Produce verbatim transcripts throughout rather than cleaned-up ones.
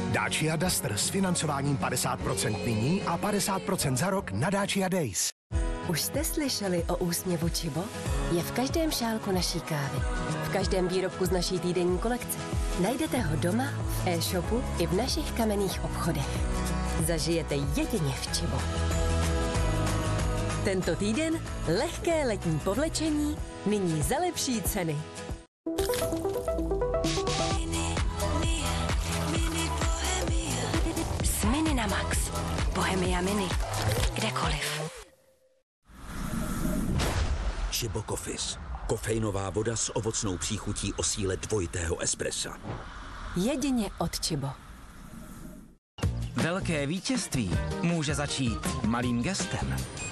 Dacia Duster s financováním padesát procent nyní a padesát procent za rok na Dacia Days. Už jste slyšeli o úsměvu Čibo? Je v každém šálku naší kávy. V každém výrobku z naší týdenní kolekce. Najdete ho doma, v e-shopu i v našich kamenných obchodech. Zažijete jedině v Čibo. Tento týden lehké letní povlečení, nyní za lepší ceny. S Mini na Max. Bohemia Mini. Kdekoliv. Chibo Coffees. Kofeinová voda s ovocnou příchutí o síle dvojitého espressa. Jedině od Chibo. Velké vítězství může začít malým gestem.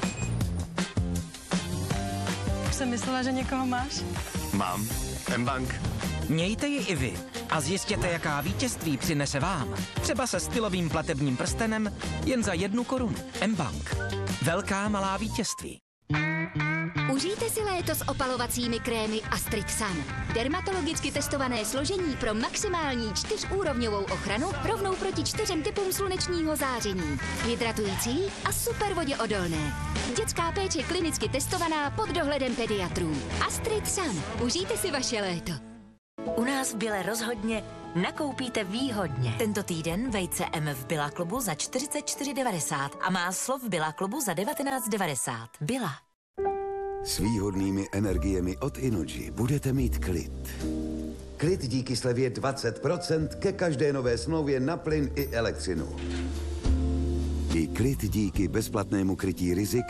Už jsem myslela, že někoho máš. Mám. M-Bank. Mějte ji i vy a zjistěte, jaká vítězství přinese vám. Třeba se stylovým platebním prstenem jen za jednu korunu. M-Bank. Velká malá vítězství. Užijte si léto s opalovacími krémy Astrid Sun. Dermatologicky testované složení pro maximální čtyřúrovňovou ochranu rovnou proti čtyřem typům slunečního záření. Hydratující a super voděodolné. Dětská péče klinicky testovaná pod dohledem pediatrů. Astrid Sun. Užijte si vaše léto. U nás v Bile rozhodně nakoupíte výhodně. Tento týden vejce M v Billa klubu za čtyřicet čtyři devadesát a máslo v Billa klubu za devatenáct devadesát. Billa. S výhodnými energiemi od Innogy budete mít klid. Klid díky slevě dvacet procent ke každé nové smlouvě na plyn i elektřinu. I klid díky bezplatnému krytí rizik